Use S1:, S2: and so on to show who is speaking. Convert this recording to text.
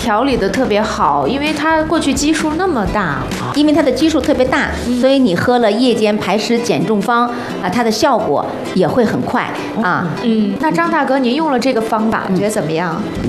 S1: 调理的特别好，因为它过去基数那么大，
S2: 因为它的基数特别大，所以你喝了夜间排湿减重方啊，它的效果也会很快啊。
S1: 那张大哥，您用了这个方法，觉得怎么样？